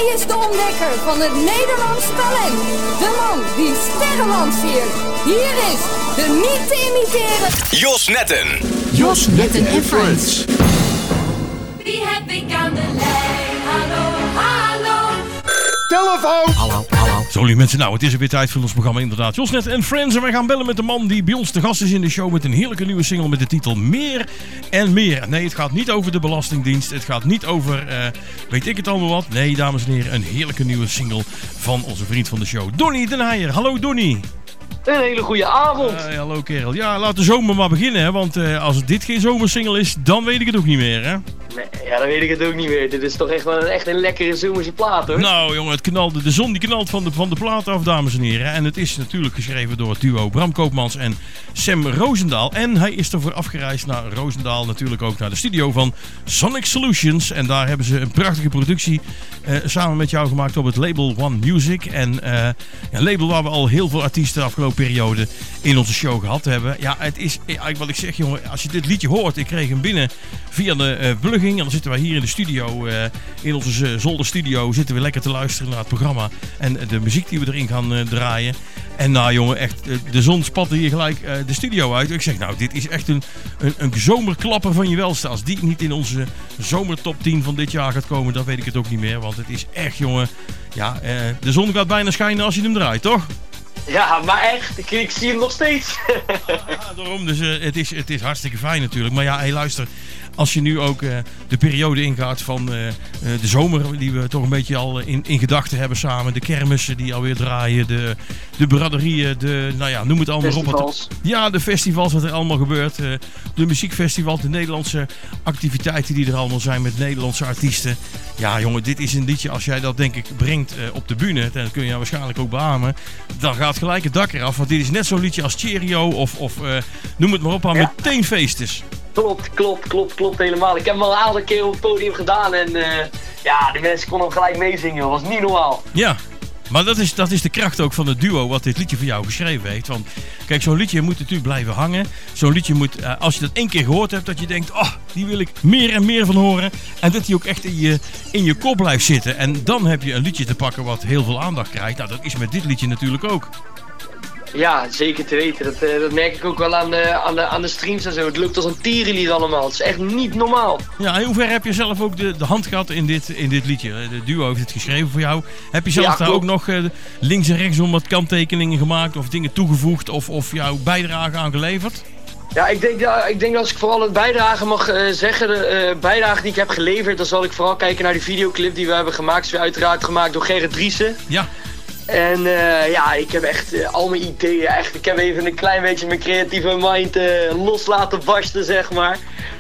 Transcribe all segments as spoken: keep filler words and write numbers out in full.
Hij is de ontdekker van het Nederlands talent. De man die sterren lanceert. Hier is de niet te imiteren Jos Netten. Jos Netten en Friends. Wie heb ik aan de lijn? Hallo, hallo. Telefoon! Hallo, hallo. Zo lieve mensen, nou het is er weer tijd voor ons programma inderdaad. Jos Netten en Friends en wij gaan bellen met de man die bij ons te gast is in de show met een heerlijke nieuwe single met de titel Meer en Meer. Nee, het gaat niet over de Belastingdienst, het gaat niet over uh, weet ik het allemaal wat. Nee, dames en heren, een heerlijke nieuwe single van onze vriend van de show, Donnie Den Heijer. Hallo Donnie. Een hele goede avond. Uh, hallo kerel. Ja, laat de zomer maar beginnen, hè, want uh, als dit geen zomersingle is, dan weet ik het ook niet meer, hè. Nee, ja, dan weet ik het ook niet meer. Dit is toch echt wel een, echt een lekkere zomerse plaat, hoor. Nou, jongen, het knalde, de zon die knalt van de, van de plaat af, dames en heren. En het is natuurlijk geschreven door het duo Bram Koopmans en Sam Roosendaal. En hij is ervoor afgereisd naar Roosendaal, natuurlijk ook naar de studio van Sonic Solutions. En daar hebben ze een prachtige productie uh, samen met jou gemaakt op het label One Music. En uh, een label waar we al heel veel artiesten de afgelopen periode in onze show gehad hebben. Ja, het is eigenlijk wat ik zeg, jongen, als je dit liedje hoort, ik kreeg hem binnen via de uh, plugging. En dan zitten wij hier in de studio, uh, in onze uh, zolderstudio, zitten we lekker te luisteren naar het programma. En uh, de muziek die we erin gaan uh, draaien. En nou jongen, echt, uh, de zon spatte hier gelijk uh, de studio uit. Ik zeg, nou, dit is echt een, een, een zomerklapper van je welste. Als die niet in onze zomertop tien van dit jaar gaat komen, dan weet ik het ook niet meer. Want het is echt, jongen, ja, uh, de zon gaat bijna schijnen als je hem draait, toch? Ja, maar echt, ik, ik zie hem nog steeds. Ja, daarom, dus uh, het, is, het is hartstikke fijn natuurlijk. Maar ja, hey, luister, als je nu ook uh, de periode ingaat van uh, uh, de zomer, die we toch een beetje al in, in gedachten hebben samen. De kermissen die alweer draaien, de, de braderieën, de, nou ja, noem het allemaal op. Wat, ja, de festivals, wat er allemaal gebeurt. Uh, de muziekfestivals, de Nederlandse activiteiten die er allemaal zijn met Nederlandse artiesten. Ja, jongen, dit is een liedje, als jij dat denk ik brengt uh, op de bühne, dan kun je waarschijnlijk ook beamen. Dan gaat gelijk het dak eraf, want dit is net zo'n liedje als Cheerio of, of uh, noem het maar op, aan ja. meteen feestjes. Klopt, klopt, klopt, klopt helemaal. Ik heb hem al een aantal keer op het podium gedaan en uh, ja, de mensen konden hem gelijk meezingen. Dat was niet normaal. Ja, maar dat is, dat is de kracht ook van het duo wat dit liedje voor jou geschreven heeft. Want kijk, zo'n liedje moet natuurlijk blijven hangen. Zo'n liedje moet, uh, als je dat één keer gehoord hebt, dat je denkt, oh, die wil ik meer en meer van horen. En dat die ook echt in je, in je kop blijft zitten. En dan heb je een liedje te pakken wat heel veel aandacht krijgt. Nou, dat is met dit liedje natuurlijk ook. Ja, zeker te weten. Dat, uh, dat merk ik ook wel aan de, aan, de, aan de streams en zo. Het lukt als een tierenlied allemaal. Het is echt niet normaal. Ja, en hoe ver heb je zelf ook de, de hand gehad in dit, in dit liedje? De duo heeft het geschreven voor jou. Heb je zelf ja, daar ook nog uh, links en rechts om wat kanttekeningen gemaakt of dingen toegevoegd of, of jouw bijdrage aan geleverd? Ja, ik denk, ja, ik denk dat als ik vooral het bijdrage mag uh, zeggen, de uh, bijdrage die ik heb geleverd, dan zal ik vooral kijken naar de videoclip die we hebben gemaakt. Is weer uiteraard gemaakt door Gerrit Driessen. Ja. En uh, ja, ik heb echt uh, al mijn ideeën, echt, ik heb even een klein beetje mijn creatieve mind uh, los laten barsten, zeg maar.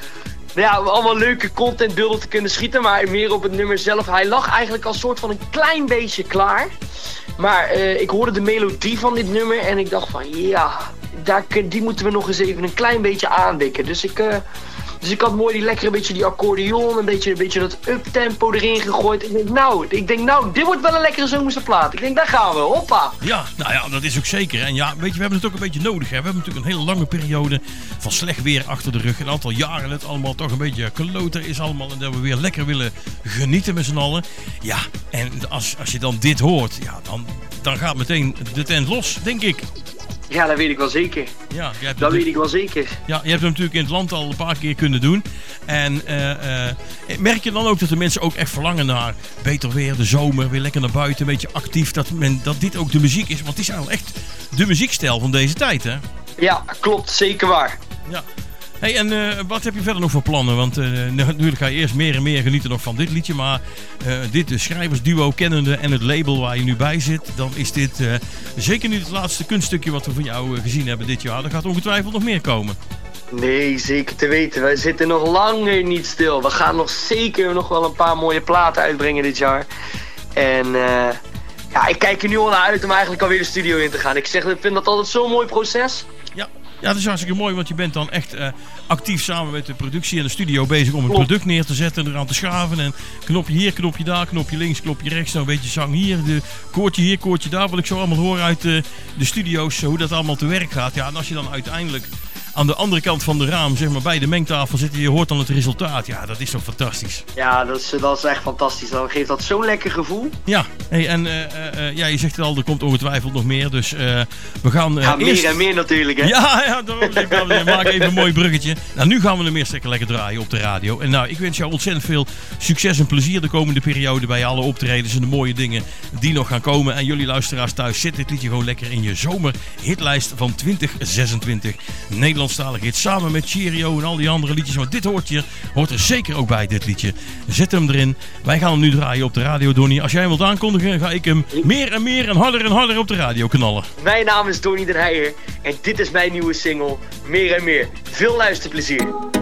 Ja, allemaal leuke contentbeelden te kunnen schieten, maar meer op het nummer zelf. Hij lag eigenlijk als soort van een klein beetje klaar. Maar uh, ik hoorde de melodie van dit nummer en ik dacht van ja, daar, die moeten we nog eens even een klein beetje aandikken. Dus ik... Uh, Dus ik had mooi die lekkere beetje die accordeon, een beetje, een beetje dat uptempo erin gegooid. Ik denk nou, ik denk nou, dit wordt wel een lekkere zomerse plaat. Ik denk, daar gaan we, hoppa. Ja, nou ja, dat is ook zeker. En ja, weet je, we hebben het ook een beetje nodig. Hè. We hebben natuurlijk een hele lange periode van slecht weer achter de rug. Een aantal jaren het allemaal toch een beetje kloter is allemaal. En dat we weer lekker willen genieten met z'n allen. Ja, en als, als je dan dit hoort, ja, dan, dan gaat meteen de tent los, denk ik. Ja, dat weet ik wel zeker. Ja, dat weet de... ik wel zeker. Ja, je hebt hem natuurlijk in het land al een paar keer kunnen doen. En uh, uh, merk je dan ook dat de mensen ook echt verlangen naar beter weer, de zomer, weer lekker naar buiten, een beetje actief. Dat, men, dat dit ook de muziek is, want het is eigenlijk echt de muziekstijl van deze tijd, hè? Ja, klopt. Zeker waar. Ja. Hey, en uh, wat heb je verder nog voor plannen? Want uh, natuurlijk ga je eerst meer en meer genieten nog van dit liedje. Maar uh, dit de schrijversduo kennende en het label waar je nu bij zit, dan is dit uh, zeker niet het laatste kunststukje wat we van jou uh, gezien hebben dit jaar. Er gaat ongetwijfeld nog meer komen. Nee, zeker te weten. Wij zitten nog langer niet stil. We gaan nog zeker nog wel een paar mooie platen uitbrengen dit jaar. En uh, ja, ik kijk er nu al naar uit om eigenlijk alweer de studio in te gaan. Ik zeg, ik vind dat altijd zo'n mooi proces. Ja. Ja, dat is hartstikke mooi, want je bent dan echt uh, actief samen met de productie en de studio bezig om het product neer te zetten en eraan te schaven. En knopje hier, knopje daar, knopje links, knopje rechts. Nou, een beetje zang hier, de koortje hier, koortje daar. Wat ik zo allemaal hoor uit uh, de studio's, hoe dat allemaal te werk gaat. Ja, en als je dan uiteindelijk aan de andere kant van de raam, zeg maar bij de mengtafel zitten. Je hoort dan het resultaat. Ja, dat is toch fantastisch. Ja, dat is, dat is echt fantastisch. Dan geeft dat zo'n lekker gevoel. Ja, hey, en uh, uh, ja, je zegt het al, er komt ongetwijfeld nog meer. Dus uh, we gaan... Uh, ja, meer eerst... en meer natuurlijk, hè? Ja, ja, daarom maak even een mooi bruggetje. Nou, nu gaan we hem eerst lekker draaien op de radio. En nou, ik wens jou ontzettend veel succes en plezier de komende periode bij alle optredens en de mooie dingen die nog gaan komen. En jullie luisteraars thuis, zet dit liedje gewoon lekker in je zomerhitlijst van twintig zesentwintig. Nederlandstalige hit samen met Cheerio en al die andere liedjes. Maar dit hoort hier, hoort er zeker ook bij, dit liedje. Zet hem erin. Wij gaan hem nu draaien op de radio, Donnie. Als jij hem wilt aankondigen, ga ik hem meer en meer en harder en harder op de radio knallen. Mijn naam is Donnie den Heijer en dit is mijn nieuwe single, Meer en Meer. Veel luisterplezier.